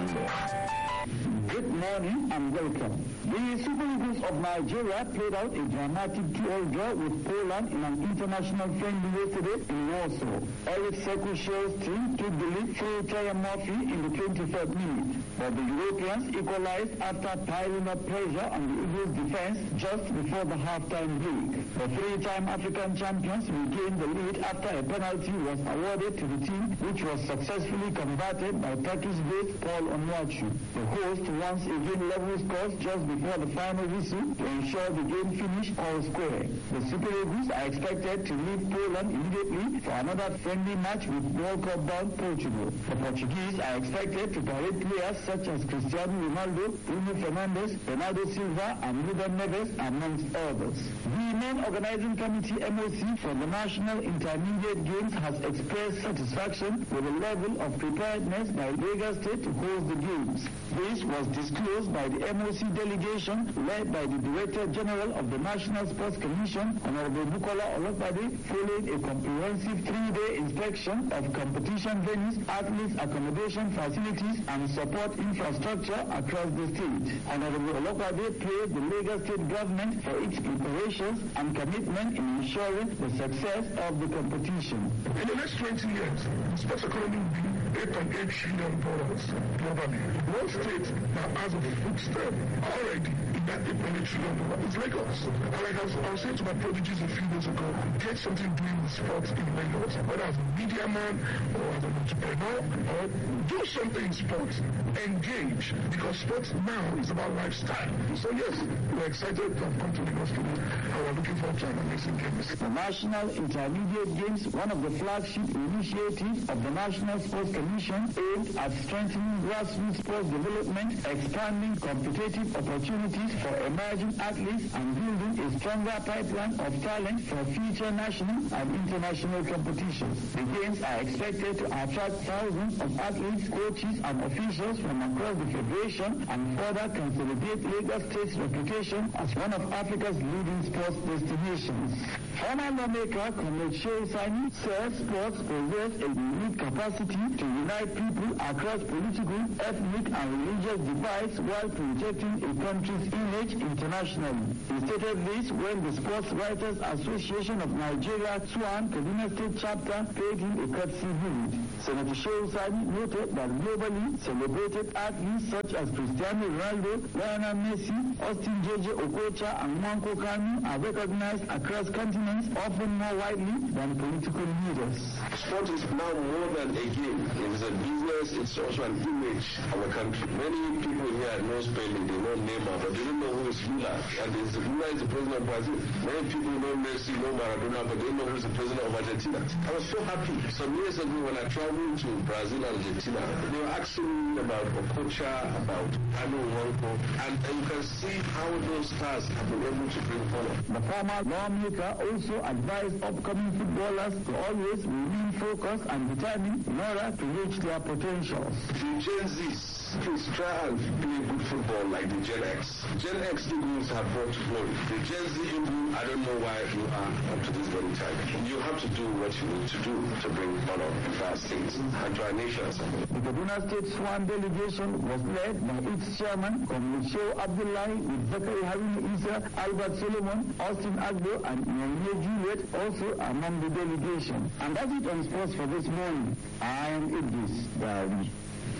Good morning and welcome. The Super Eagles of Nigeria played out a dramatic 2-2 draw with Poland in an international friendly yesterday in Warsaw. Eric Sekushel's team took the lead through Terry Murphy in the 23rd minute, but the Europeans equalized after piling up pressure on the Eagles' defense just before the halftime break. The three-time African champions regained the lead after a penalty was awarded to the team, which was successfully converted by Turkish-based Paul Onwachu. The host once again level scores just before the final whistle to ensure the game finished all square. The Super Eagles are expected to leave Poland immediately for another friendly match with World Cup-bound Portugal. The Portuguese are expected to parade players such as Cristiano Ronaldo, Bruno Fernandes, Bernardo Silva, and Ruben Neves, amongst others. The main organizing committee MOC for the National Intermediate Games has expressed satisfaction with the level of preparedness by Lagos State to host the games. This was disclosed by the MOC delegation led by the Director General of the National Sports Commission, Honorable Bukola Olopade, following a comprehensive 3-day inspection of competition venues, athletes' accommodation facilities, and support infrastructure across the state. Honorable Olopade praised the Lagos State government for its preparations and commitment in ensuring the success of the competition. In the next 20 years, the sports economy will be $8.8 trillion globally. One state that has a footstep already in that $8.8 trillion is Lagos. And like I was saying to my prodigies a few days ago, get something doing with sports in Lagos, whether as a media man or as an entrepreneur, or do something in sports. Engage, because sports now is about lifestyle. So yes, we're excited to have come to Lagos today, and we're looking forward to an amazing games. The National Intermediate Games, one of the flagship initiatives of the National Sports Commission, aimed at strengthening grassroots sports development, expanding competitive opportunities for emerging athletes, and building a stronger pipeline of talent for future national and international competitions. The games are expected to attract thousands of athletes, coaches, and officials from across the federation and further consolidate Lagos State's reputation as one of Africa's leading sports destinations. Former lawmaker Comrade Shehu Sani says sports possess a unique capacity to unite people across political, ethnic, and religious divides while projecting a country's image internationally. He stated this when the Sports Writers Association of Nigeria, SWAN, Kaduna State Chapter, paid him a courtesy visit. Senator Shehu Sani noted that globally celebrated athletes such as Cristiano Ronaldo, Lionel Messi, Austin J.J. Okocha, and Nwankwo Kanu are recognized across continents, often more widely than political leaders. Sport is now more than a game. It is a business. It's also an image of a country. Many people here know spelling, they know Neymar, but they don't know who is Lula. And Lula is the president of Brazil. Many people know Messi, know Maradona, but they don't know who is the president of Argentina. I was so happy. Some years ago when I traveled to Brazil and Argentina, they were asking me about Okocha, about Anu Nwankwo, and you can see how those stars have been able to bring honor. The former lawmaker also advised upcoming footballers to always remain focused and determined in order to reach their potentials. The Gen Zs, please try and play good football like the Gen X. Gen X Eagles have brought glory. The Gen Z Eagles, I don't know why you are up to this very time. You have to do what you need to do to bring honor to our states and to our nations. The Kaduna State SWAN delegation was led by its chairman, Comrade Shehu Abdullahi, with Zakari Haruna Isa, Albert Solomon, Austin Agbo, and Nyanye Juliet also among the delegation. And that's it on sports for this morning. I am Idris Dawi.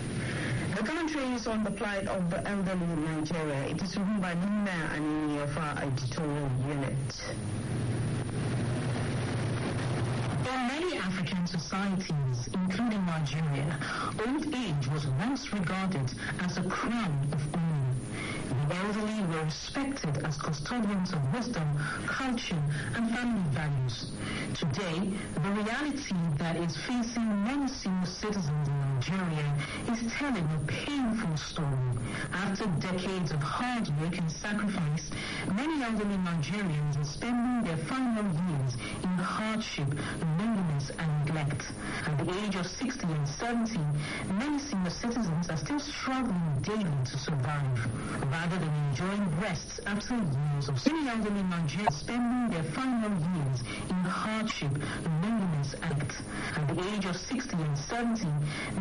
The commentary is on the plight of the elderly in Nigeria. It is written by Nina and Niyafa Editorial Unit. In many African societies, including Nigeria, old age was once regarded as a crown of honor. The elderly were respected as custodians of wisdom, culture, and family values. Today, the reality that is facing many senior citizens in Nigeria is telling a painful story. After decades of hard work and sacrifice, many elderly Nigerians are spending their final years in hardship, loneliness, and neglect. At the age of 60 and 70, many senior citizens are still struggling daily to survive. Rather than enjoying rests after years of many elderly Nigerians spending their final years in hardship, loneliness, and neglect. At the age of 60 and 70,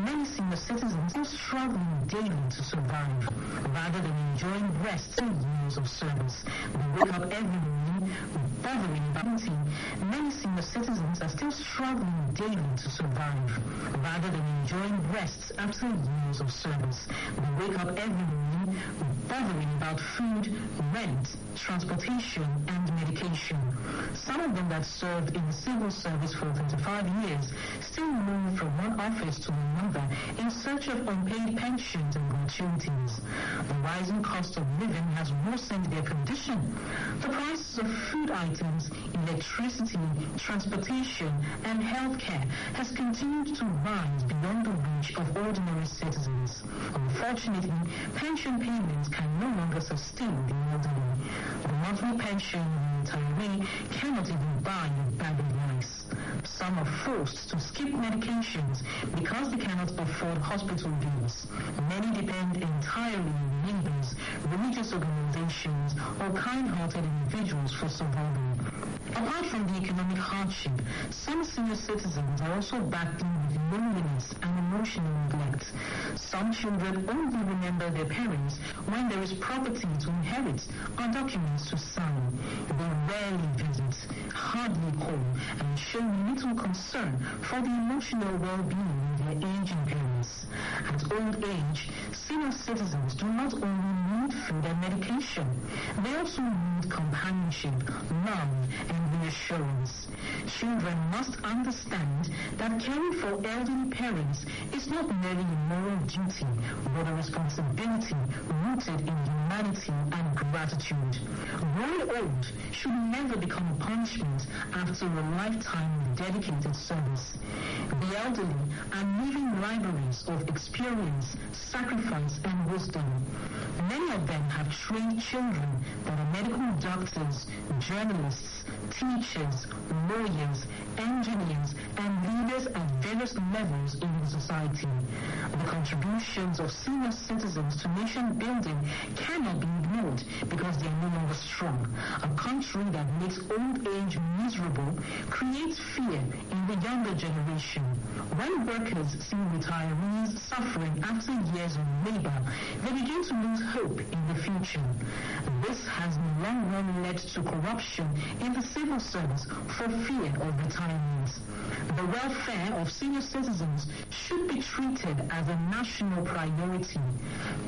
many senior citizens are struggling daily to survive. Rather than enjoying rest and years of service, they wake up every morning bothering about eating. Many senior citizens are still struggling daily to survive. Rather than enjoying rest after years of service, they wake up every morning bothering about food, rent, transportation, and medication. Some of them that served in the civil service for 35 years still move from one office to another in search of unpaid pensions and gratuities. The rising cost of living has worsened their condition. The prices of food items, electricity, transportation, and healthcare has continued to rise beyond the reach of ordinary citizens. Unfortunately, pension payments can no longer sustain the elderly. The monthly pension of the retiree cannot even buy a bag of rice. Some are forced to skip medications because they cannot afford hospital bills. Many depend entirely on neighbors, religious organizations, or kind-hearted individuals for survival. Apart from the economic hardship, some senior citizens are also battling with loneliness and emotional neglect. Some children only remember their parents when there is property to inherit or documents to sign. They rarely visit, hardly call, and show little concern for the emotional well-being of their aging parents. At old age, senior citizens do not only need food and medication, they also need companionship, love, and reassurance. Children must understand that caring for elderly parents is not merely a moral duty, but a responsibility rooted in humanity and gratitude. Growing old should never become a punishment after a lifetime of dedicated service. The elderly are living libraries of experience, sacrifice, and wisdom. Many of them have trained children that are medical doctors, journalists, teachers, lawyers, engineers, and leaders at various levels in the society. The contributions of senior citizens to nation building cannot be ignored because they are no longer strong. A country that makes old age miserable creates fear in the younger generation. When workers see retirees suffering after years of labor, they begin to lose hope in the future. This has in the long run led to corruption in the civil service for fear of retirement. The welfare of senior citizens should be treated as a national priority.